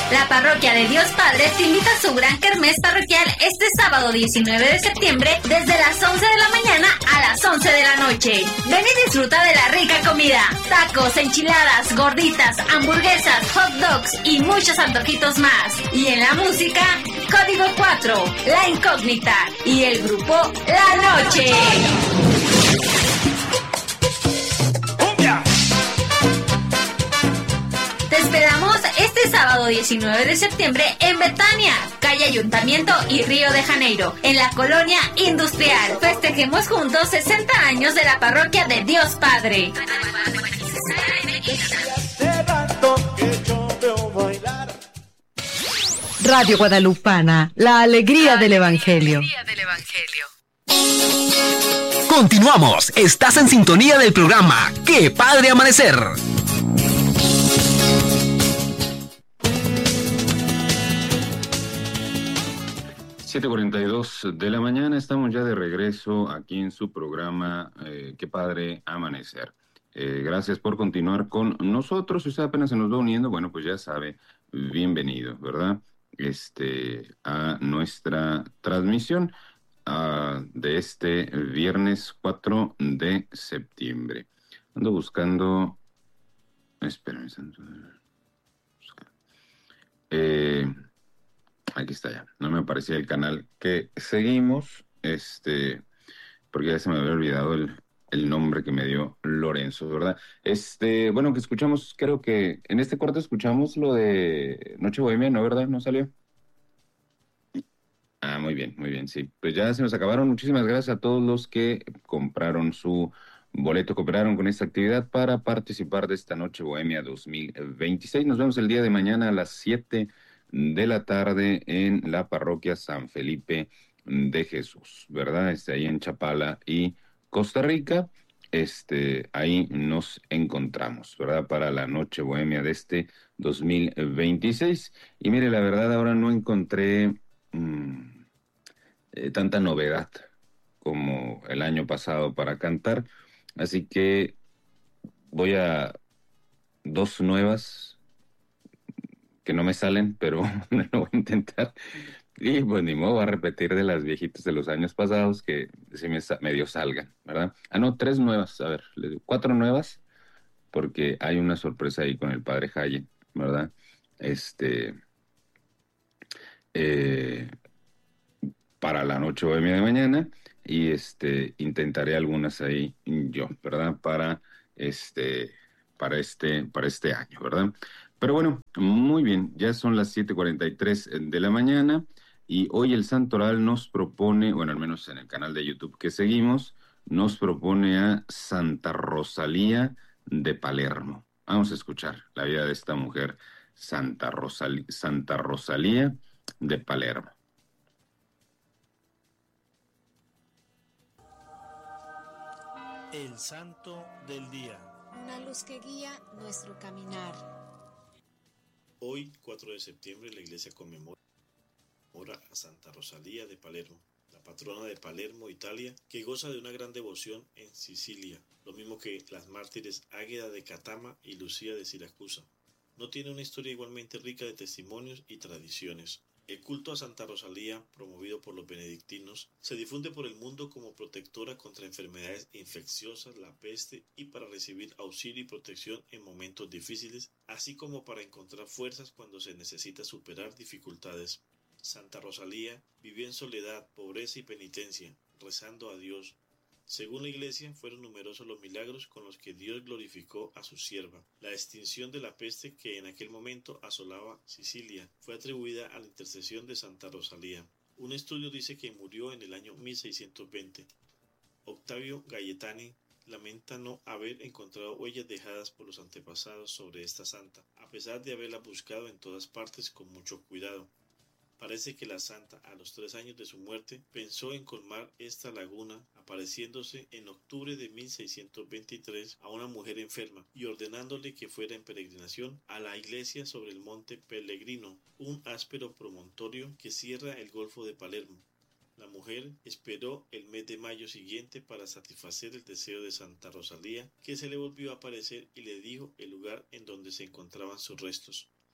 La Parroquia de Dios Padre te invita a su gran kermés parroquial este sábado 19 de septiembre desde las 11 de la mañana a las 11 de la noche. Ven y disfruta de la rica comida, tacos, enchiladas, gorditas, hamburguesas, hot dogs y muchos antojitos más. Y en la música, Código 4, La Incógnita y el grupo La Noche. Te esperamos este sábado 19 de septiembre en Betania, calle Ayuntamiento y Río de Janeiro, en la colonia industrial. Festejemos juntos 60 años de la Parroquia de Dios Padre. Radio Guadalupana, la alegría del Evangelio. Continuamos, estás en sintonía del programa ¡Qué Padre Amanecer! (7:42 de la mañana), estamos ya de regreso aquí en su programa Qué Padre Amanecer. Gracias por continuar con nosotros. Si usted apenas se nos va uniendo, bueno, pues ya sabe, bienvenido, ¿verdad? A nuestra transmisión de este viernes 4 de septiembre. Ando buscando... Espérame. Aquí está ya. No me aparecía el canal que seguimos, porque ya se me había olvidado el nombre que me dio Lorenzo, ¿verdad? Bueno, que escuchamos, creo que en este cuarto escuchamos lo de Noche Bohemia, ¿no, verdad? ¿No salió? Ah, muy bien, sí. Pues ya se nos acabaron. Muchísimas gracias a todos los que compraron su boleto, cooperaron con esta actividad para participar de esta Noche Bohemia 2026. Nos vemos el día de mañana a las 7 de la tarde en la parroquia San Felipe de Jesús, ¿verdad? Ahí en Chapala y Costa Rica. Ahí nos encontramos, ¿verdad? Para la Noche Bohemia de este 2026. Y mire, la verdad ahora no encontré tanta novedad como el año pasado para cantar, así que voy a dos nuevas que no me salen, pero lo voy a intentar. Y pues ni modo, voy a repetir de las viejitas de los años pasados que sí medio salgan, ¿verdad? Ah, no, 3 nuevas, a ver, les digo, 4 nuevas, porque hay una sorpresa ahí con el padre Jaye, ¿verdad? Para la Noche Bohemia de mañana, y intentaré algunas ahí yo, ¿verdad? Para este año, ¿verdad? Pero bueno, muy bien, ya son las 7:43 de la mañana, y hoy el Santoral nos propone, bueno, al menos en el canal de YouTube que seguimos, nos propone a Santa Rosalía de Palermo. Vamos a escuchar la vida de esta mujer, Santa Rosalía de Palermo. El Santo del Día. Una luz que guía nuestro caminar. Hoy, 4 de septiembre, la Iglesia conmemora a Santa Rosalía de Palermo, la patrona de Palermo, Italia, que goza de una gran devoción en Sicilia, lo mismo que las mártires Águeda de Catama y Lucía de Siracusa. No tiene una historia igualmente rica de testimonios y tradiciones. El culto a Santa Rosalía, promovido por los benedictinos, se difunde por el mundo como protectora contra enfermedades infecciosas, la peste, y para recibir auxilio y protección en momentos difíciles, así como para encontrar fuerzas cuando se necesita superar dificultades. Santa Rosalía vivió en soledad, pobreza y penitencia, rezando a Dios. Según la Iglesia, fueron numerosos los milagros con los que Dios glorificó a su sierva. La extinción de la peste que en aquel momento asolaba Sicilia fue atribuida a la intercesión de Santa Rosalía. Un estudio dice que murió en el año 1620. Octavio Gaietani lamenta no haber encontrado huellas dejadas por los antepasados sobre esta santa, a pesar de haberlas buscado en todas partes con mucho cuidado. Parece que la santa, a los 3 años de su muerte, pensó en colmar esta laguna, apareciéndose en octubre de 1623 a una mujer enferma y ordenándole que fuera en peregrinación a la iglesia sobre el monte Pellegrino, un áspero promontorio que cierra el golfo de Palermo. La mujer esperó el mes de mayo siguiente para satisfacer el deseo de Santa Rosalía, que se le volvió a aparecer y le dijo el lugar en donde se encontraban sus restos.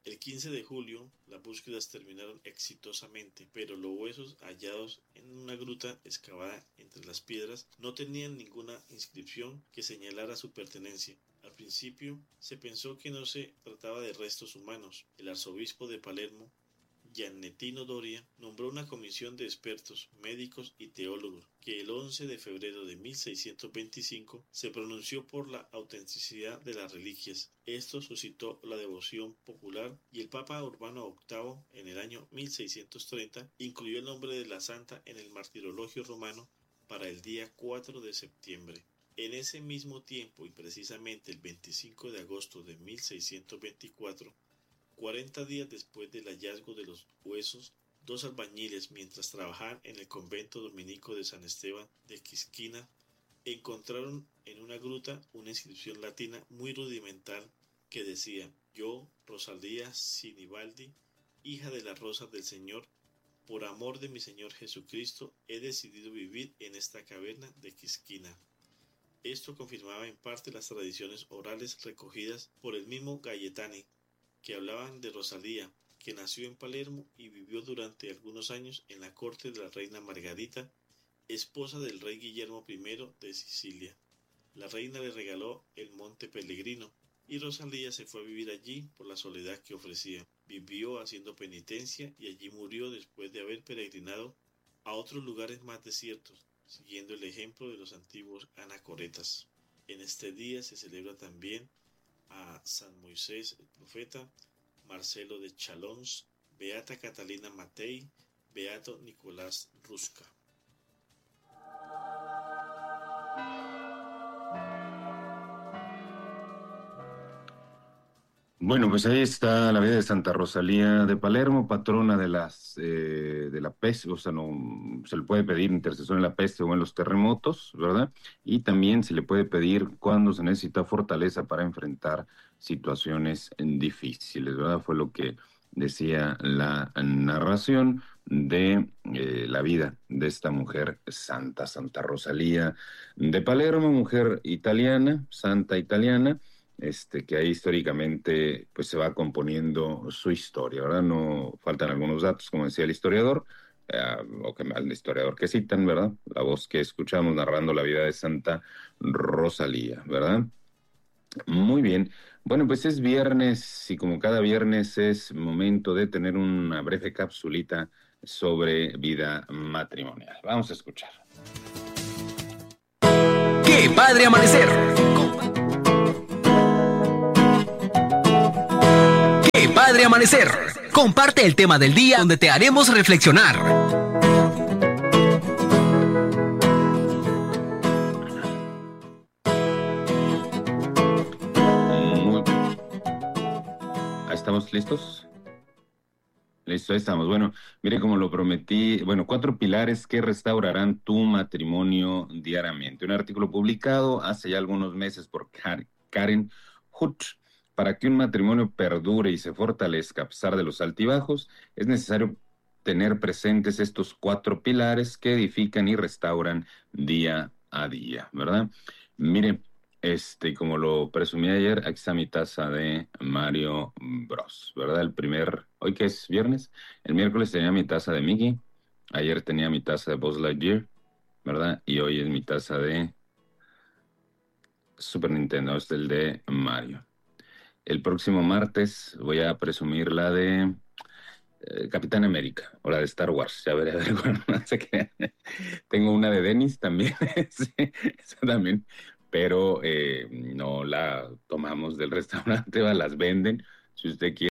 El 15 de julio, las búsquedas terminaron exitosamente, pero los huesos hallados en una gruta excavada entre las piedras no tenían ninguna inscripción que señalara su pertenencia. Al principio, se pensó que no se trataba de restos humanos. El arzobispo de Palermo, Giannettino Doria, nombró una comisión de expertos, médicos y teólogos, que el 11 de febrero de 1625 se pronunció por la autenticidad de las reliquias. Esto suscitó la devoción popular y el Papa Urbano VIII, en el año 1630, incluyó el nombre de la santa en el martirologio romano para el día 4 de septiembre. En ese mismo tiempo, y precisamente el 25 de agosto de 1624, 40 días después del hallazgo de los huesos, dos albañiles, mientras trabajaban en el convento dominico de San Esteban de Quisquina, encontraron en una gruta una inscripción latina muy rudimental que decía: yo, Rosalía Sinibaldi, hija de las rosas del Señor, por amor de mi Señor Jesucristo, he decidido vivir en esta caverna de Quisquina. Esto confirmaba en parte las tradiciones orales recogidas por el mismo Gayetani, que hablaban de Rosalía, que nació en Palermo y vivió durante algunos años en la corte de la reina Margarita, esposa del rey Guillermo I de Sicilia. La reina le regaló el Monte Pellegrino, y Rosalía se fue a vivir allí por la soledad que ofrecía. Vivió haciendo penitencia y allí murió después de haber peregrinado a otros lugares más desiertos, siguiendo el ejemplo de los antiguos anacoretas. En este día se celebra también a San Moisés el profeta, Marcelo de Chalons, Beata Catalina Matei, Beato Nicolás Rusca. Bueno, pues ahí está la vida de Santa Rosalía de Palermo, patrona de la peste, o sea, no se le puede pedir intercesión en la peste o en los terremotos, ¿verdad? Y también se le puede pedir cuando se necesita fortaleza para enfrentar situaciones difíciles, ¿verdad? Fue lo que decía la narración de la vida de esta mujer santa, Santa Rosalía de Palermo, mujer italiana, santa italiana, que ahí históricamente pues se va componiendo su historia, ¿verdad? No faltan algunos datos, como decía el historiador, o que el historiador que citan, ¿verdad? La voz que escuchamos narrando la vida de Santa Rosalía, ¿verdad? Muy bien. Bueno, pues es viernes y como cada viernes es momento de tener una breve capsulita sobre vida matrimonial. Vamos a escuchar. ¡Qué padre amanecer! ¡Qué padre amanecer! Comparte el tema del día donde te haremos reflexionar. ¿Estamos listos? Listo, ahí estamos. Bueno, mire, como lo prometí, 4 pilares que restaurarán tu matrimonio diariamente. Un artículo publicado hace ya algunos meses por Karen Hutch. Para que un matrimonio perdure y se fortalezca a pesar de los altibajos, es necesario tener presentes estos 4 pilares que edifican y restauran día a día, ¿verdad? Mire, como lo presumí ayer, aquí está mi taza de Mario Bros, ¿verdad? Hoy que es viernes, el miércoles tenía mi taza de Mickey, ayer tenía mi taza de Buzz Lightyear, ¿verdad? Y hoy es mi taza de Super Nintendo, es el de Mario. El próximo martes voy a presumir la de Capitán América o la de Star Wars. Ya veré, bueno, no sé qué. Tengo una de Dennis también, sí, esa también, pero no la tomamos del restaurante, las venden. Si usted quiere,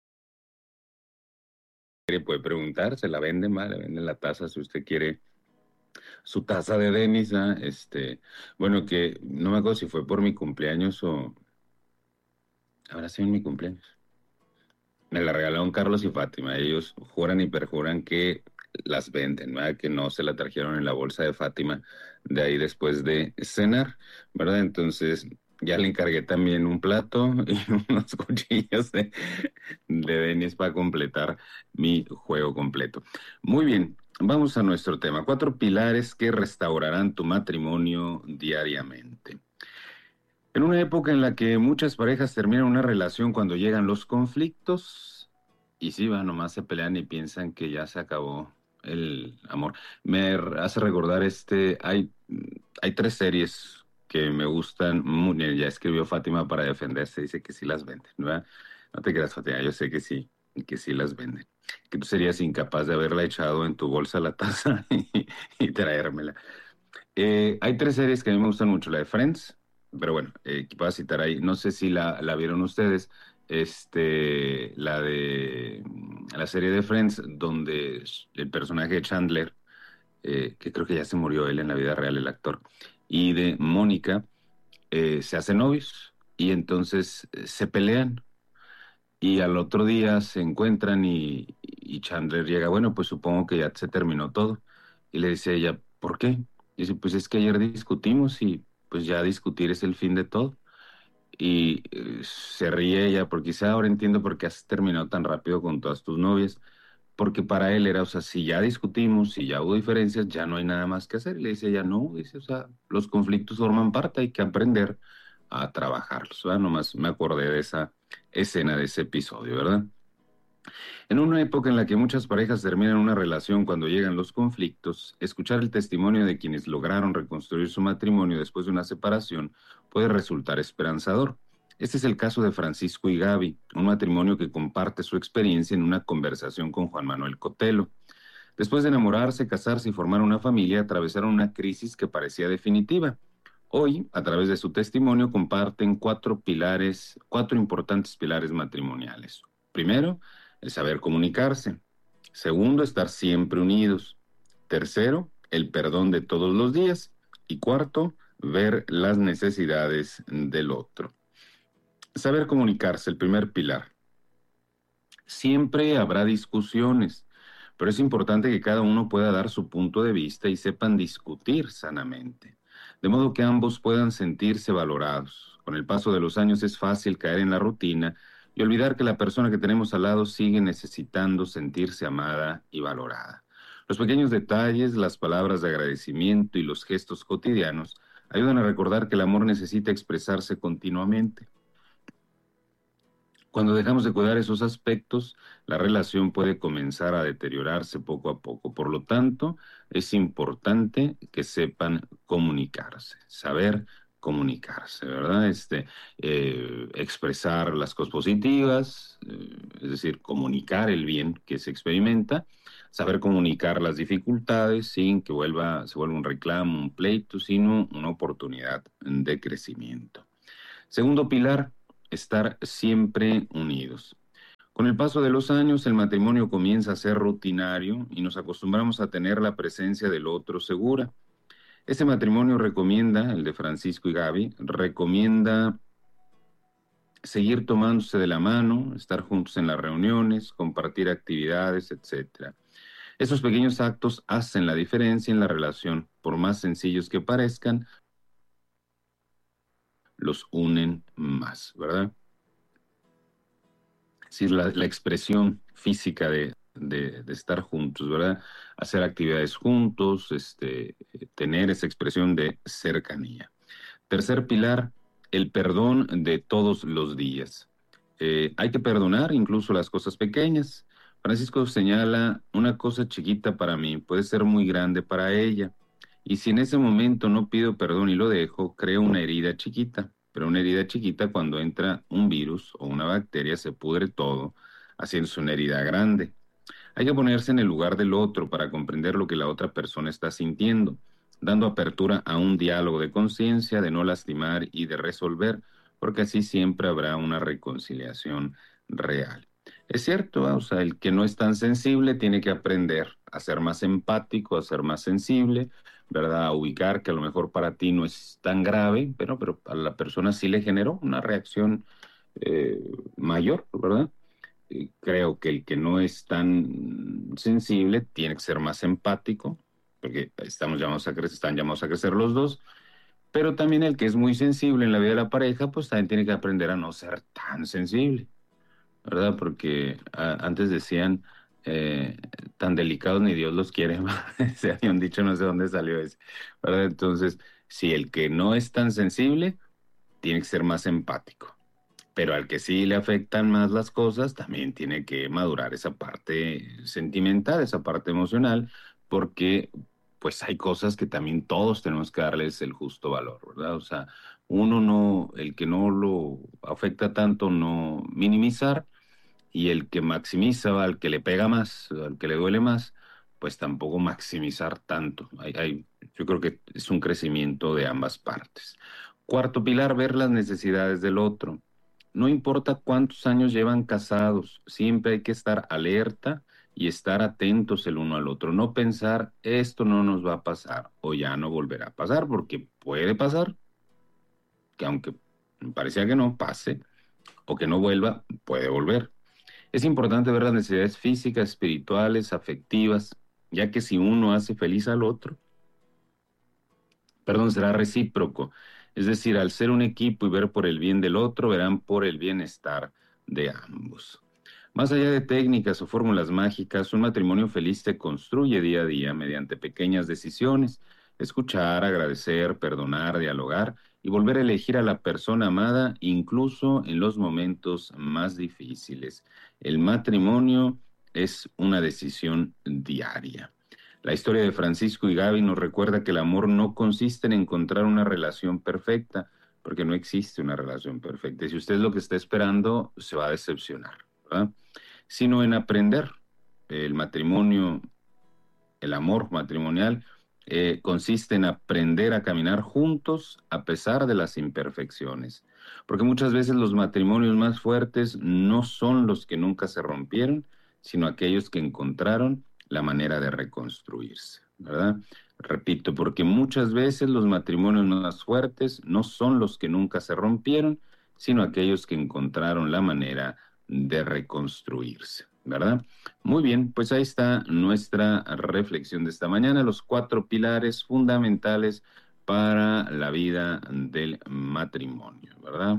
puede preguntar, se la venden, le venden la taza si usted quiere su taza de Dennis. Bueno, que no me acuerdo si fue por mi cumpleaños o ahora sí en mi cumpleaños. Me la regalaron Carlos y Fátima. Ellos juran y perjuran que las venden, ¿verdad? Que no se la trajeron en la bolsa de Fátima de ahí después de cenar, ¿verdad? Entonces ya le encargué también un plato y unos cuchillos de Denis para completar mi juego completo. Muy bien, vamos a nuestro tema. 4 pilares que restaurarán tu matrimonio diariamente. En una época en la que muchas parejas terminan una relación cuando llegan los conflictos, y sí, va, nomás se pelean y piensan que ya se acabó el amor. Me hace recordar hay tres series que me gustan, ya escribió Fátima para defenderse, dice que sí las venden, ¿verdad? No te creas, Fátima, yo sé que sí las venden. Que tú serías incapaz de haberla echado en tu bolsa la taza y traérmela. Hay tres series que a mí me gustan mucho, la de Friends, pero bueno, que puedo citar ahí, no sé si la vieron ustedes, la serie de Friends, donde el personaje de Chandler, que creo que ya se murió él en la vida real, el actor, y de Mónica, se hacen novios y entonces se pelean y al otro día se encuentran y Chandler llega, bueno, pues supongo que ya se terminó todo. Y le dice ella, ¿por qué? Dice, pues es que ayer discutimos y pues ya discutir es el fin de todo. Y se ríe ella porque dice, ahora entiendo por qué has terminado tan rápido con todas tus novias. Porque para él era, o sea, si ya discutimos, si ya hubo diferencias, ya no hay nada más que hacer. Y le dice ella, no, dice, o sea, los conflictos forman parte, hay que aprender a trabajarlos, ¿verdad? Nomás me acordé de esa escena, de ese episodio, ¿verdad? En una época en la que muchas parejas terminan una relación cuando llegan los conflictos, escuchar el testimonio de quienes lograron reconstruir su matrimonio después de una separación puede resultar esperanzador. Este es el caso de Francisco y Gaby, un matrimonio que comparte su experiencia en una conversación con Juan Manuel Cotelo. Después de enamorarse, casarse y formar una familia, atravesaron una crisis que parecía definitiva. Hoy, a través de su testimonio, comparten cuatro importantes pilares matrimoniales. Primero, el saber comunicarse. Segundo, estar siempre unidos. Tercero, el perdón de todos los días. Y cuarto, ver las necesidades del otro. Saber comunicarse, el primer pilar. Siempre habrá discusiones, pero es importante que cada uno pueda dar su punto de vista y sepan discutir sanamente, de modo que ambos puedan sentirse valorados. Con el paso de los años es fácil caer en la rutina y olvidar que la persona que tenemos al lado sigue necesitando sentirse amada y valorada. Los pequeños detalles, las palabras de agradecimiento y los gestos cotidianos ayudan a recordar que el amor necesita expresarse continuamente. Cuando dejamos de cuidar esos aspectos, la relación puede comenzar a deteriorarse poco a poco. Por lo tanto, es importante que sepan comunicarse, saber comunicarse, ¿verdad? Expresar las cosas positivas, es decir, comunicar el bien que se experimenta, saber comunicar las dificultades sin que se vuelva un reclamo, un pleito, sino una oportunidad de crecimiento. Segundo pilar, estar siempre unidos. Con el paso de los años, el matrimonio comienza a ser rutinario y nos acostumbramos a tener la presencia del otro segura. Este matrimonio recomienda, el de Francisco y Gaby, recomienda seguir tomándose de la mano, estar juntos en las reuniones, compartir actividades, etc. Esos pequeños actos hacen la diferencia en la relación, por más sencillos que parezcan, los unen más, ¿verdad? Es decir, la expresión física de estar juntos, ¿verdad? Hacer actividades juntos, tener esa expresión de cercanía. Tercer pilar, el perdón de todos los días. Hay que perdonar incluso las cosas pequeñas. Francisco señala, una cosa chiquita para mí puede ser muy grande para ella. Y si en ese momento no pido perdón y lo dejo, creo una herida chiquita. Pero una herida chiquita, cuando entra un virus o una bacteria, se pudre todo, haciéndose una herida grande. Hay que ponerse en el lugar del otro para comprender lo que la otra persona está sintiendo, dando apertura a un diálogo de conciencia, de no lastimar y de resolver, porque así siempre habrá una reconciliación real. Es cierto, o sea, el que no es tan sensible tiene que aprender a ser más empático, a ser más sensible, ¿verdad? A ubicar que a lo mejor para ti no es tan grave, pero a la persona sí le generó una reacción mayor, ¿verdad? Creo que el que no es tan sensible tiene que ser más empático, porque están llamados a crecer los dos, pero también el que es muy sensible en la vida de la pareja, pues también tiene que aprender a no ser tan sensible, ¿verdad? Porque antes decían, tan delicados ni Dios los quiere, se había un dicho, no sé dónde salió ese, ¿verdad? Entonces, si el que no es tan sensible, tiene que ser más empático. Pero al que sí le afectan más las cosas, también tiene que madurar esa parte sentimental, esa parte emocional, porque pues hay cosas que también todos tenemos que darles el justo valor, ¿verdad? O sea, el que no lo afecta tanto, no minimizar, y el que maximiza, al que le pega más, al que le duele más, pues tampoco maximizar tanto. Yo creo que es un crecimiento de ambas partes. Cuarto pilar, ver las necesidades del otro. No importa cuántos años llevan casados, siempre hay que estar alerta y estar atentos el uno al otro. No pensar, esto no nos va a pasar o ya no volverá a pasar, porque puede pasar, que aunque parecía que no pase, o que no vuelva, puede volver. Es importante ver las necesidades físicas, espirituales, afectivas, ya que si uno hace feliz al otro, será recíproco. Es decir, al ser un equipo y ver por el bien del otro, verán por el bienestar de ambos. Más allá de técnicas o fórmulas mágicas, un matrimonio feliz se construye día a día mediante pequeñas decisiones: escuchar, agradecer, perdonar, dialogar y volver a elegir a la persona amada, incluso en los momentos más difíciles. El matrimonio es una decisión diaria. La historia de Francisco y Gaby nos recuerda que el amor no consiste en encontrar una relación perfecta, porque no existe una relación perfecta. Y si usted es lo que está esperando, se va a decepcionar, ¿verdad? Sino en aprender. El matrimonio, el amor matrimonial, consiste en aprender a caminar juntos a pesar de las imperfecciones. Porque muchas veces los matrimonios más fuertes no son los que nunca se rompieron, sino aquellos que encontraron la manera de reconstruirse, ¿verdad? Repito, porque muchas veces los matrimonios más fuertes no son los que nunca se rompieron, sino aquellos que encontraron la manera de reconstruirse, ¿verdad? Muy bien, pues ahí está nuestra reflexión de esta mañana, los 4 pilares fundamentales para la vida del matrimonio, ¿verdad?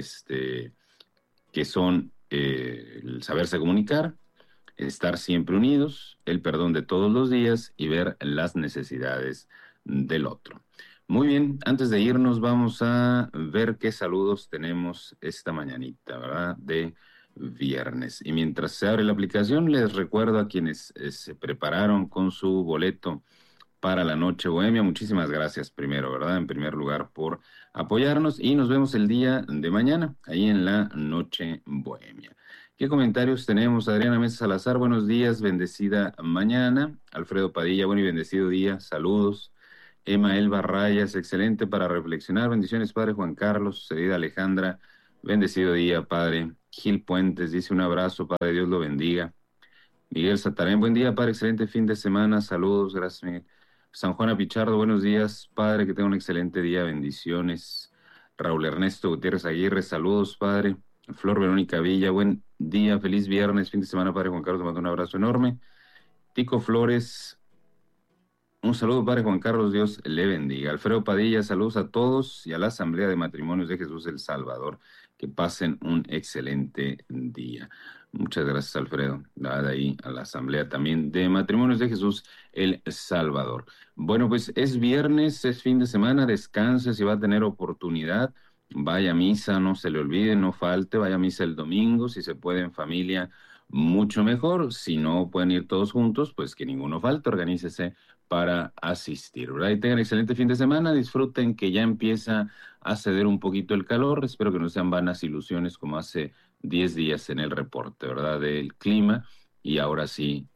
Que son el saberse comunicar, estar siempre unidos, el perdón de todos los días y ver las necesidades del otro. Muy bien, antes de irnos vamos a ver qué saludos tenemos esta mañanita, ¿verdad? De viernes. Y mientras se abre la aplicación, les recuerdo a quienes se prepararon con su boleto para la Noche Bohemia, muchísimas gracias primero, ¿verdad? En primer lugar por apoyarnos, y nos vemos el día de mañana, ahí en la Noche Bohemia. ¿Qué comentarios tenemos? Adriana Mesa Salazar, buenos días, bendecida mañana. Alfredo Padilla, buen y bendecido día, saludos. Emma Elba Rayas, excelente para reflexionar, bendiciones, Padre Juan Carlos. Querida Alejandra, bendecido día, Padre. Gil Puentes dice un abrazo, Padre, Dios lo bendiga. Miguel Satarén, buen día, Padre, excelente fin de semana, saludos, gracias, Miguel. San Juana Pichardo, buenos días, Padre, que tenga un excelente día, bendiciones. Raúl Ernesto Gutiérrez Aguirre, saludos, Padre. Flor Verónica Villa, buen día, feliz viernes, fin de semana, Padre Juan Carlos, te mando un abrazo enorme. Tico Flores, un saludo, Padre Juan Carlos, Dios le bendiga. Alfredo Padilla, saludos a todos y a la Asamblea de Matrimonios de Jesús el Salvador, que pasen un excelente día. Muchas gracias, Alfredo, de ahí a la Asamblea también de Matrimonios de Jesús el Salvador. Bueno, pues es viernes, es fin de semana, descanse si va a tener oportunidad. Vaya a misa, no se le olvide, no falte, vaya a misa el domingo, si se puede en familia, mucho mejor. Si no pueden ir todos juntos, pues que ninguno falte, organícese para asistir, ¿verdad? Y tengan excelente fin de semana, disfruten que ya empieza a ceder un poquito el calor, espero que no sean vanas ilusiones como hace 10 días en el reporte, ¿verdad? Del clima, y ahora sí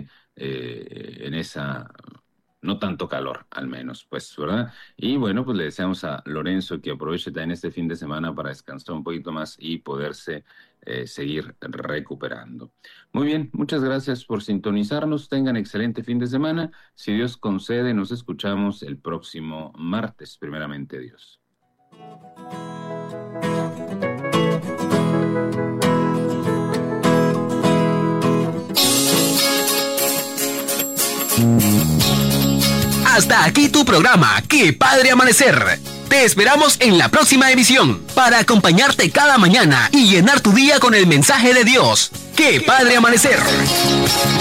en esa... no tanto calor, al menos, pues, ¿verdad? Y bueno, pues le deseamos a Lorenzo que aproveche también este fin de semana para descansar un poquito más y poderse seguir recuperando. Muy bien, muchas gracias por sintonizarnos. Tengan excelente fin de semana. Si Dios concede, nos escuchamos el próximo martes, primeramente Dios. Hasta aquí tu programa, ¡Qué Padre Amanecer! Te esperamos en la próxima emisión para acompañarte cada mañana y llenar tu día con el mensaje de Dios. ¡Qué Padre Amanecer!